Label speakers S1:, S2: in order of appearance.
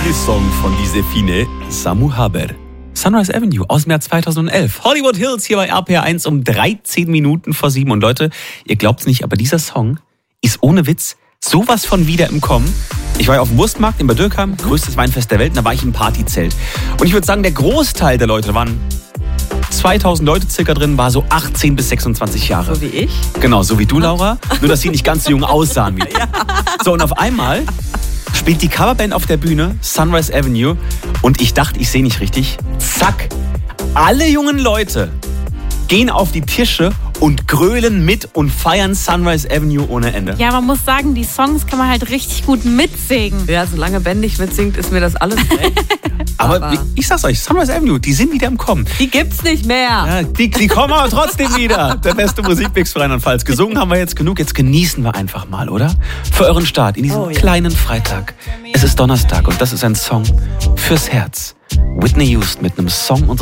S1: Lieblingssong von dieser Fine, Samu Haber. Sunrise Avenue aus dem Jahr 2011. Hollywood Hills hier bei RPR1 um 13 Minuten vor 7. Und Leute, ihr glaubt's nicht, aber dieser Song ist ohne Witz sowas von wieder im Kommen. Ich war ja auf dem Wurstmarkt in Bad Dürkheim, größtes Weinfest der Welt, und da war ich im Partyzelt. Und ich würde sagen, der Großteil der Leute, da waren 2000 Leute circa drin, war so 18 bis 26 Jahre.
S2: So wie ich?
S1: Genau, so wie du, Laura. Nur, dass sie nicht ganz so jung aussahen wie du. Ja. So, und auf einmal spielt die Coverband auf der Bühne, Sunrise Avenue. Und ich dachte, ich sehe nicht richtig. Zack, alle jungen Leute gehen auf die Tische und grölen mit und feiern Sunrise Avenue ohne Ende.
S3: Ja, man muss sagen, die Songs kann man halt richtig gut mitsingen.
S2: Ja, solange Ben nicht mitsingt, ist mir das alles recht.
S1: Aber ich sag's euch, Sunrise Avenue, die sind wieder im Kommen.
S2: Die gibt's nicht mehr.
S1: Ja, die kommen aber trotzdem wieder. Der beste Musikmix für Rheinland-Pfalz. Gesungen haben wir jetzt genug, jetzt genießen wir einfach mal, oder? Für euren Start in diesem kleinen Freitag. Es ist Donnerstag und das ist ein Song fürs Herz. Whitney Houston mit einem Song